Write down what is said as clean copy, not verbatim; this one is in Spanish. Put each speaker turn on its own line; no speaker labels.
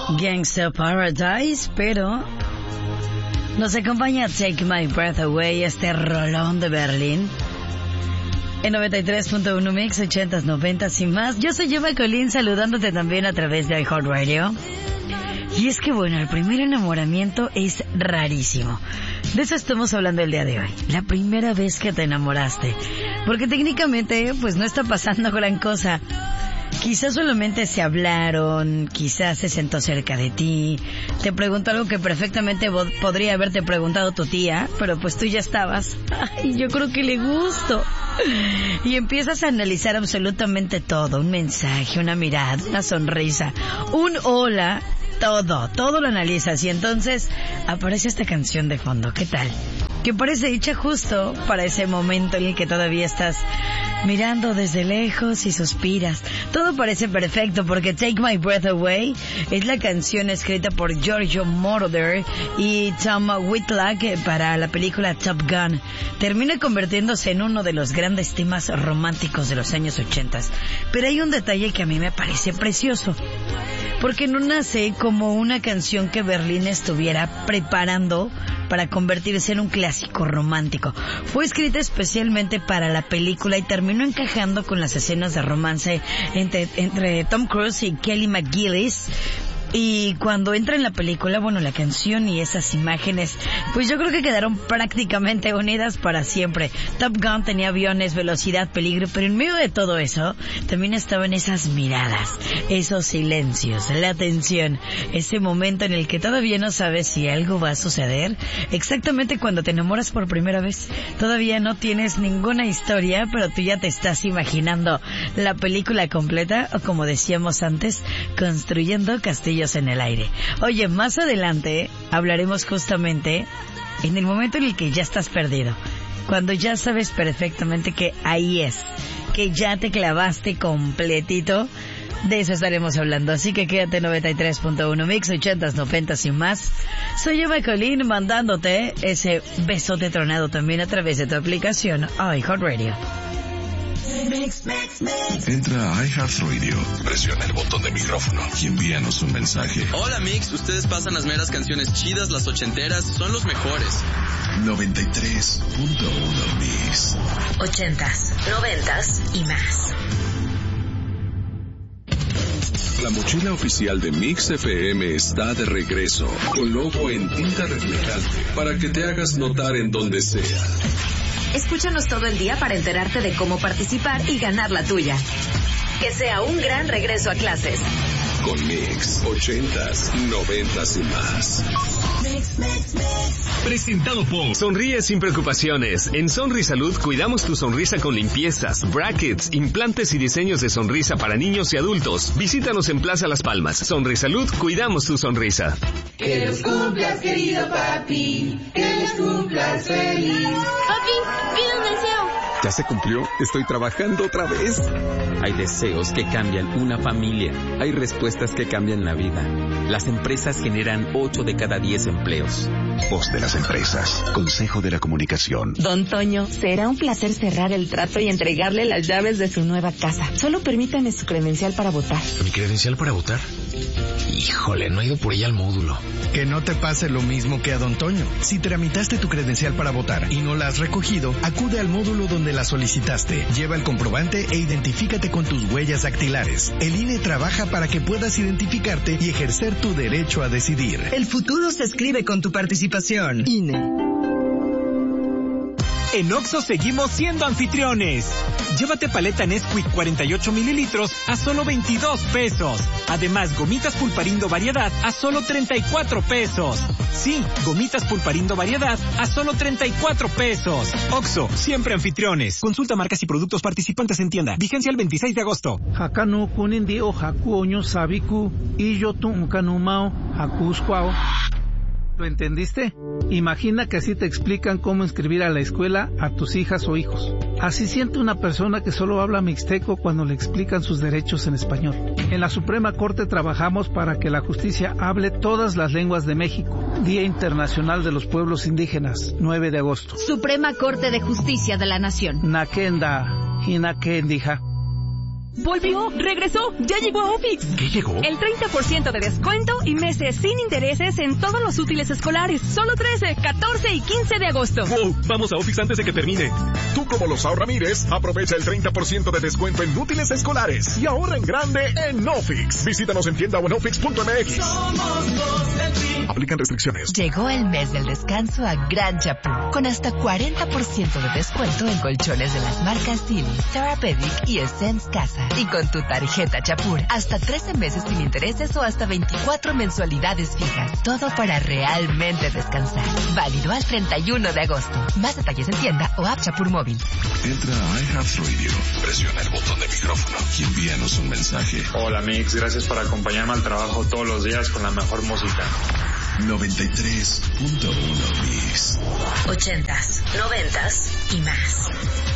Gangsta Paradise, pero nos acompaña Take My Breath Away, este rolón de Berlín. En 93.1 Mix, 80s, 90s y más. Yo soy Eva Colín, saludándote también a través de iHeartRadio. Y es que bueno, el primer enamoramiento es rarísimo. De eso estamos hablando el día de hoy. La primera vez que te enamoraste. Porque técnicamente, pues no está pasando gran cosa. Quizás solamente se hablaron, quizás se sentó cerca de ti, te preguntó algo que perfectamente podría haberte preguntado tu tía, pero pues tú ya estabas. Ay, yo creo que le gusto. Y empiezas a analizar absolutamente todo, un mensaje, una mirada, una sonrisa, un hola, todo lo analizas y entonces aparece esta canción de fondo. ¿Qué tal? Que parece hecha justo para ese momento en el que todavía estás mirando desde lejos y suspiras. Todo parece perfecto porque Take My Breath Away es la canción escrita por Giorgio Moroder y Tom Whitlock para la película Top Gun. Termina convirtiéndose en uno de los grandes temas románticos de los años 80. Pero hay un detalle que a mí me parece precioso, porque no nace como una canción que Berlín estuviera preparando para convertirse en un clásico romántico. Fue escrita especialmente para la película y terminó encajando con las escenas de romance entre Tom Cruise y Kelly McGillis. Y cuando entra en la película, bueno, la canción y esas imágenes, pues yo creo que quedaron prácticamente unidas para siempre. Top Gun tenía aviones, velocidad, peligro, pero en medio de todo eso, también estaban esas miradas, esos silencios, la tensión, ese momento en el que todavía no sabes si algo va a suceder. Exactamente cuando te enamoras por primera vez, todavía no tienes ninguna historia, pero tú ya te estás imaginando la película completa, o como decíamos antes, construyendo castillos en el aire. Oye, más adelante hablaremos justamente en el momento en el que ya estás perdido, cuando ya sabes perfectamente que ahí es, que ya te clavaste completito. De eso estaremos hablando, así que quédate en 93.1 Mix, 80s, 90s y más. Soy Eva Colín mandándote ese besote tronado también a través de tu aplicación iHeartRadio.
Entra a iHeartRadio, presiona el botón de micrófono y envíanos un mensaje.
Hola Mix, ustedes pasan las meras canciones chidas, las ochenteras, son los mejores.
93.1 Mix.
80s, 90s y más.
La mochila oficial de Mix FM está de regreso, con logo en tinta reflectante, para que te hagas notar en donde sea.
Escúchanos todo el día para enterarte de cómo participar y ganar la tuya. Que sea un gran regreso a clases.
Con Mix, 80s, 90s y más.
Presentado por Sonríe sin preocupaciones. En Sonrisalud cuidamos tu sonrisa con limpiezas, brackets, implantes y diseños de sonrisa para niños y adultos. Visítanos en Plaza Las Palmas. Sonrisalud, cuidamos tu sonrisa.
Que los cumplas, querido papi. Que los cumplas feliz.
Papi, pide un deseo.
¿Ya se cumplió? Estoy trabajando otra vez. Hay deseos que cambian una familia. Hay respuestas que cambian la vida. Las empresas generan 8 de cada 10 empleos.
Voz de las empresas. Consejo de la Comunicación.
Don Toño, será un placer cerrar el trato y entregarle las llaves de su nueva casa. Solo permítame su credencial para votar.
¿Mi credencial para votar? Híjole, no he ido por ella al módulo.
Que no te pase lo mismo que a Don Toño. Si tramitaste tu credencial para votar y no la has recogido, acude al módulo donde la solicitaste. Lleva el comprobante e identifícate con tus huellas dactilares. El INE trabaja para que puedas identificarte y ejercer tu derecho a decidir.
El futuro se escribe con tu participación. INE.
En Oxxo seguimos siendo anfitriones. Llévate paleta Nesquik 48 mililitros a solo 22 pesos. Además, gomitas Pulparindo variedad a solo 34 pesos. Sí, gomitas Pulparindo variedad a solo 34 pesos. Oxxo, siempre anfitriones. Consulta marcas y productos participantes en tienda. Vigencia el 26 de agosto.
Hakanu kunindi o haku oño sabiku y yo tu kanumao hakusquao. ¿Lo entendiste? Imagina que así te explican cómo inscribir a la escuela a tus hijas o hijos. Así siente una persona que solo habla mixteco cuando le explican sus derechos en español. En la Suprema Corte trabajamos para que la justicia hable todas las lenguas de México. Día Internacional de los Pueblos Indígenas, 9 de agosto.
Suprema Corte de Justicia de la Nación.
Nakenda, Hinakendija.
Volvió, regresó, ya llegó a Ofix.
¿Qué llegó?
El 30% de descuento y meses sin intereses en todos los útiles escolares. Solo 13, 14 y 15 de agosto.
¡Wow! Vamos a Ofix antes de que termine.
Tú, como los Ramírez, aprovecha el 30% de descuento en útiles escolares y ahorra en grande en Ofix. Visítanos en tienda o en ofix.mx. Aplican restricciones.
Llegó el mes del descanso a Gran Chapur, con hasta 40% de descuento en colchones de las marcas Silly, Therapeutic y Essence Casa. Y con tu tarjeta Chapur, hasta 13 meses sin intereses o hasta 24 mensualidades fijas. Todo para realmente descansar. Válido al 31 de agosto. Más detalles en tienda o app Chapur móvil.
Entra a iHeartRadio, presiona el botón de micrófono y envíanos un mensaje.
Hola Mix, gracias por acompañarme al trabajo todos los días con la mejor música.
93.1 Mix.
80s, 90s y más.